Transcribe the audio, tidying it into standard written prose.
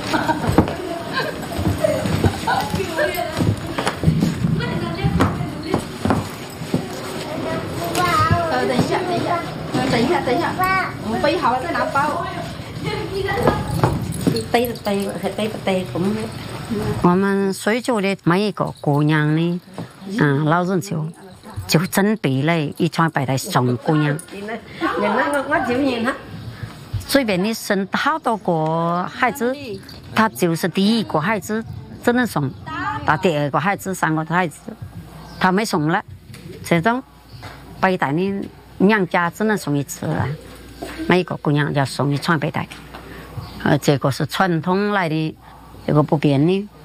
等一下，我背好了再拿包。背， 我们水族的每一个姑娘呢，老人就准备了1,200来送姑娘。随便你生好多个孩子，他就是第一个孩子只能送，到第2个孩子、3个孩子，他没送了。这种背带呢，娘家只能送1次了，每一个姑娘要送1床背带。这个是传统来的，这个不变的。